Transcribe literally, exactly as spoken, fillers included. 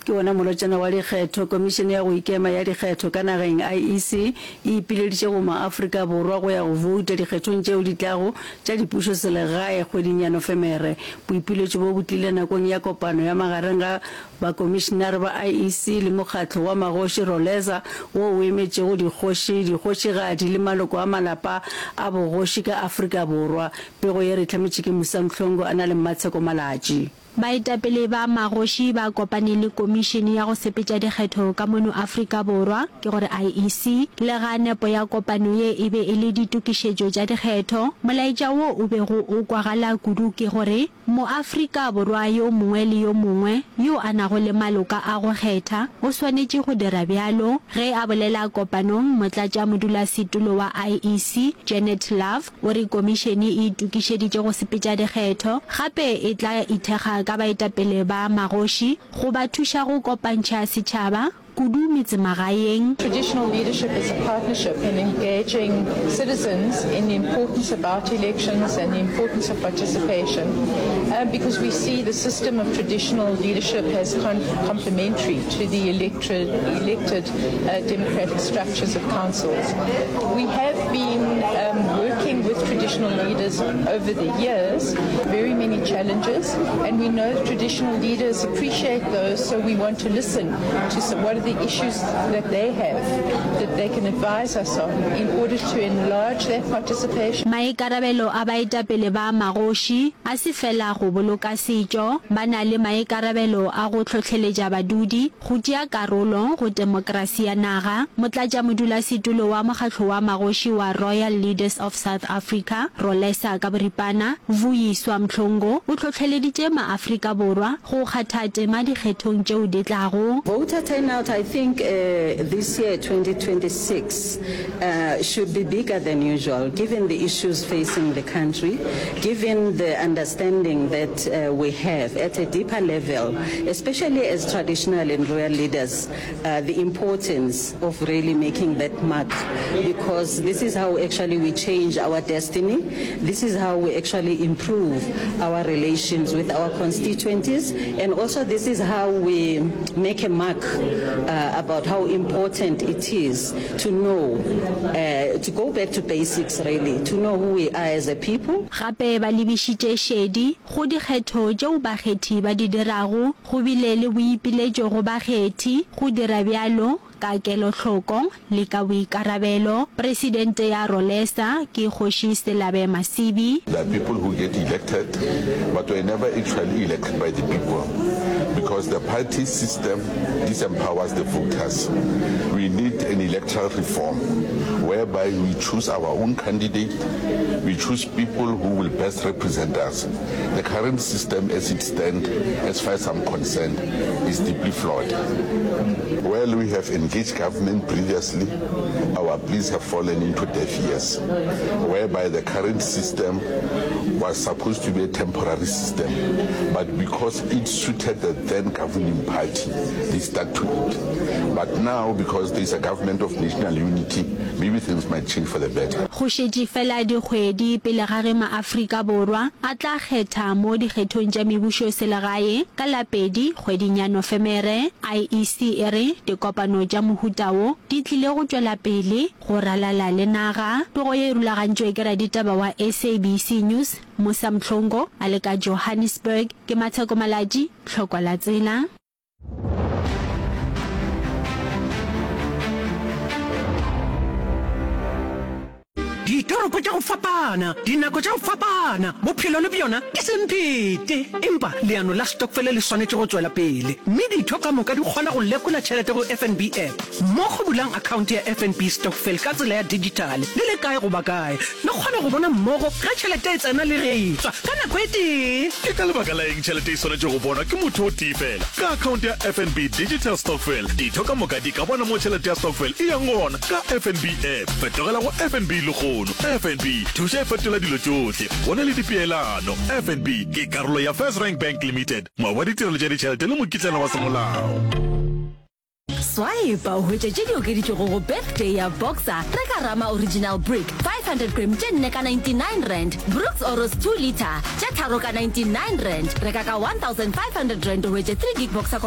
ke ona molotšana wa dikgetho. Komišene ya go ikema ya dikgetho ka nageng I E C e ipileditše go maAfrika Borwa go ya go vouta dikgethong tšeo di tlago tša dipušo selegae kgweding ya Nofemere. Boipiletšo bo bo tlile nakong ya kopano ya magareng ga bakomišenare ba I E C le mokgatlo wa magoši Roleza wo o emetšego dikgoši dikgošigadi le maloko a malapa a bogoši ka Afrika Borwa. Pego ye re hlametše ke Musamhlongo a na le Matsheko Malatši. Baetapele ba magoši ba kopane le komišene ya go sepetša dikgetho ka mono Afrika Borwa ke gore I E C le ga nepo ya kopano ye e be e le ditukišetšo tša dikgetho. Molaetša wo o bego o kwagala kudu ke gore moAfrika Borwa yo mongwe le yo mongwe yo a nago le maloka a go kgetha o swanetše go dira bjalo. Ge a bolela kopanong, motlatša modulasetulo wa I E C Janet Love o re komišene e itukišeditše go sepetša dikgetho gape e tla ithekga ka baetapele ba magoši go ba thuša go kopantšha setšhaba kudu metsemagaeng. Traditional leadership is a partnership in engaging citizens in the importance about elections and the importance of participation, uh, because we see the system of traditional leadership as con complementary to the elected, elected uh, democratic structures of councils. We have been um, working with traditional leaders over the years, very many challenges, and we know traditional leaders appreciate those, so we want to listen to some, what are the issues that they have that they can advise us on in order to enlarge their participation. Maikarabelo a baetapele ba magoši a se fela go boloka setšo, ba na le maikarabelo a go tlhotlheletša badudi go tšea karolo go demokrasi ya naga. Motlatša modulasetulo wa mokgatlo wa magoši wa Royal Leaders of South Africa Rolesa ka boripana Vuyiswa Mhlongo o tlhotlheleditše maAfrika Borwa go kgatha tema dikgethong tšeo di tlago. Voter turnout, I think uh, this year, twenty twenty-six, uh, should be bigger than usual, given the issues facing the country, given the understanding that uh, we have at a deeper level, especially as traditional and royal leaders, uh, the importance of really making that mark, because this is how actually we change our destiny. This is how we actually improve our relations with our constituencies, and also this is how we make a mark Uh, about how important it is to know, uh, to go back to basics really, to know who we are as a people. Gape ba lebišitše šedi go dikgetho tšeo bakgethi ba di dirago go bile le boipiletšo go bakgethi go dira bjalo ka kelotlhoko le ka boikarabelo. Presidente ya Rolesa ke Kgoši Selabe Masibi. There are people who get elected but were never actually elected by the people, because the party system disempowers the voters. We need an electoral reform whereby we choose our own candidate, we choose people who will best represent us. The current system as it stands, as far as I'm concerned, is deeply flawed. Well, we have engaged government previously, our pleas have fallen into deaf ears, whereby the current system was supposed to be a temporary system, but because it suited the then governing party, they stuck to it. But now, because there is a government of national unity, maybe things might change for the better. Go šetše fela dikgwedi pele ga ge maAfrika Borwa a tla kgetha mo dikgethong tša mebušo selegae ka la pedi kgweding ya Nofemere. I E C e re dikopano tša mohuta wo di tlile go tšwela pele go ralala le naga. Pego ye e rulagantšwe ke raditaba wa S A B C News Musamhlongo a le ka Johannesburg. Ke Matsheko Malatši, tlhoko la tsela. Ditoropo tša go fapana, dinako tša go fapana, bophelo le bjona ke semphete, empa leano la stokfele le swanetše go tšwela pele, mme ditho ka moka di kgona go lekola tšhelete go F N B app mo go bulang account ya F N B stokvel ka tsela ya digital le le kae go ba kae, le kgona go bona mmogo ga tšhelete e tsena le ge e tswa ka nako e tee. Ke ka lebaka la eng tšhelete e swanetše go bona ke motho o tee fela ka account ya F N B digital stokvel. Ditho ka moka di ka bona mo tšhelete ya stokvel e yang gona ka F N B app. Fetogela go F N B le kgono. F N B thuša e fetola dilo tšohle, bona le dipeelano. F N B ke karolo ya First Rank Bank Limited, moa wa ditirelo tša ditšhelete le mokitlana wa semolao. Swipe o hwetše tše di okeditšego go birthday ya Boxer. Reka Rama Original Brick five hundred gram tše nne ka ninety-nine rand, Brooks Oros two liter tše tharo ka ninety-nine rand. Reka ka one thousand five hundred rand o hwetše three gig Boxer